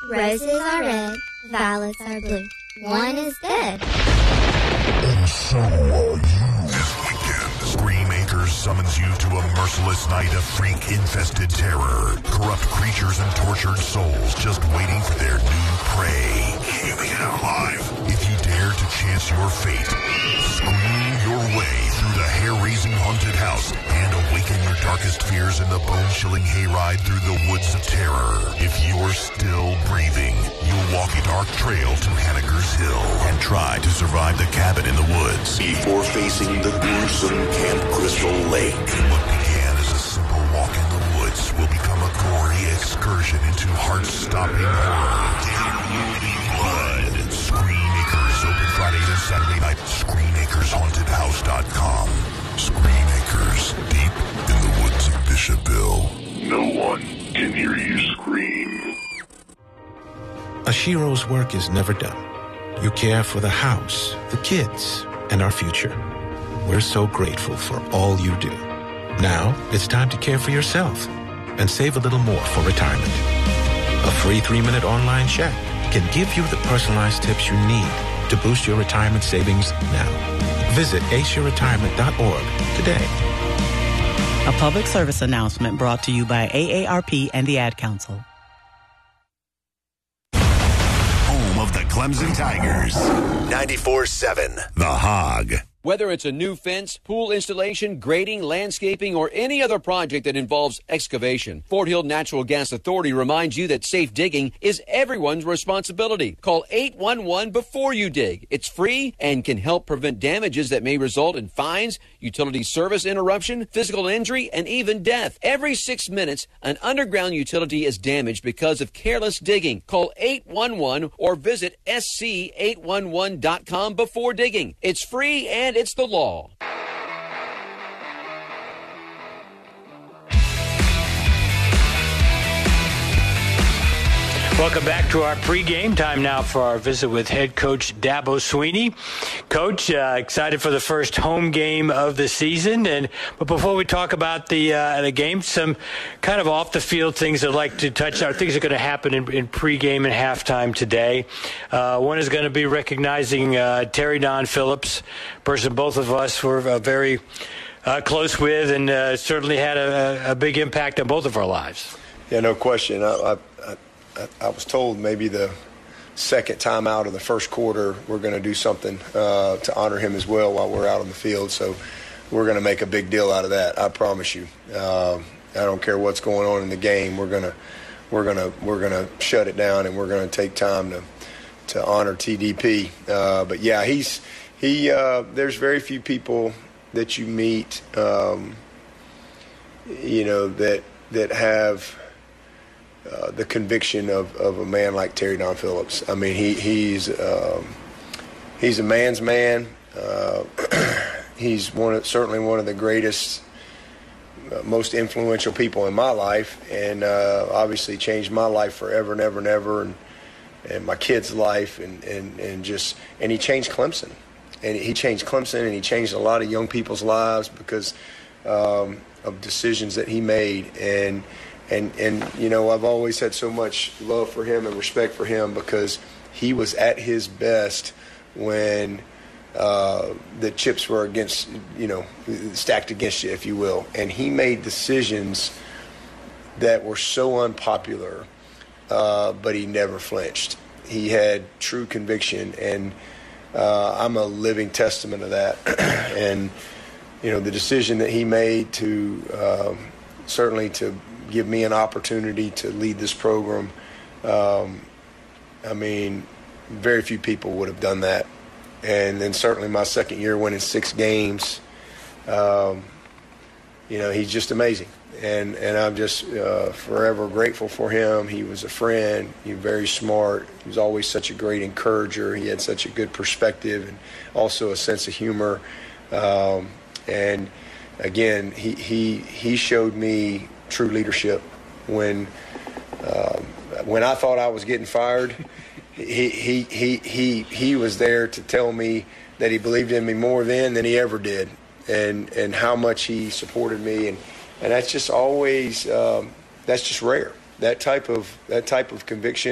Roses are red, violets are blue. One is dead. And so are you. This weekend, Scream Acres summons you to a merciless night of freak-infested terror. Corrupt creatures and tortured souls just waiting for their new prey. Healing it out live. If you dare to chance your fate, scream your way through the hair-raising haunted house and awaken your darkest fears in the bone-chilling hayride through the woods of terror. If you're still breathing, you'll walk a dark trail to Hanniger's Hill and try to survive the cabin in the woods before facing the gruesome Camp Crystal Lake. And what began as a simple walk in the woods will become a gory excursion into heart-stopping horror. Dare you be blood? Scream Acres, open Fridays and Saturday night. ScreamAkersHauntedHouse.com. Scream Acres, deep in the woods of Bishopville. No one can hear you scream. Ashiro's work is never done. You care for the house, the kids, and our future. We're so grateful for all you do. Now, it's time to care for yourself and save a little more for retirement. A free 3-minute online check can give you the personalized tips you need to boost your retirement savings now. Visit aceyourretirement.org today. A public service announcement brought to you by AARP and the Ad Council. Home of the Clemson Tigers. 94.7 The Hog. Whether it's a new fence, pool installation, grading, landscaping, or any other project that involves excavation, Fort Hill Natural Gas Authority reminds you that safe digging is everyone's responsibility. Call 811 before you dig. It's free and can help prevent damages that may result in fines, utility service interruption, physical injury, and even death. Every 6 minutes, an underground utility is damaged because of careless digging. Call 811 or visit sc811.com before digging. It's free and it's the law. Welcome back to our pregame. Time now for our visit with head coach Dabo Swinney. Coach, excited for the first home game of the season. But before we talk about the game, some kind of off the field things I'd like to touch on. Things are going to happen in pregame and halftime today. One is going to be recognizing Terry Don Phillips, person both of us were very close with, and certainly had a big impact on both of our lives. Yeah, no question. I was told maybe the second time out of the first quarter we're going to do something to honor him as well while we're out on the field. So we're going to make a big deal out of that. I promise you. I don't care what's going on in the game. We're going to shut it down, and we're going to take time to honor TDP. But yeah, there's very few people that you meet, that have the conviction of a man like Terry Don Phillips. I mean, he's a man's man. He's certainly one of the greatest, most influential people in my life, and obviously changed my life forever and ever and ever, and my kid's life, and he changed Clemson, and he changed Clemson, and he changed a lot of young people's lives because of decisions that he made. And I've always had so much love for him and respect for him because he was at his best when the chips were stacked against you, if you will. And he made decisions that were so unpopular, but he never flinched. He had true conviction, and I'm a living testament of that. And, the decision that he made to certainly to give me an opportunity to lead this program. Very few people would have done that. And then certainly my second year winning 6 games, he's just amazing. And I'm just forever grateful for him. He was a friend. He was very smart. He was always such a great encourager. He had such a good perspective and also a sense of humor. And again, he showed me true leadership when I thought I was getting fired. He was there to tell me that he believed in me more then than he ever did, and how much he supported me, and that's just always that's just rare. That type of conviction